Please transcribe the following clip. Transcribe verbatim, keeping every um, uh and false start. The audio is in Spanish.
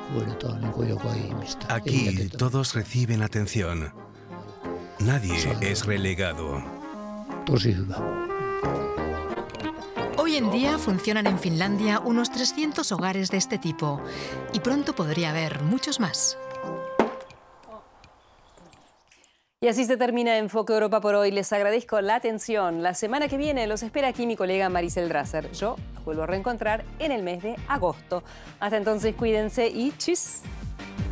Aquí todos reciben atención. Nadie es relegado. Hoy en día funcionan en Finlandia unos trescientos hogares de este tipo y pronto podría haber muchos más. Y así se termina Enfoque Europa por hoy. Les agradezco la atención. La semana que viene los espera aquí mi colega Maricel Drasser. Yo los vuelvo a reencontrar en el mes de agosto. Hasta entonces, cuídense y chis.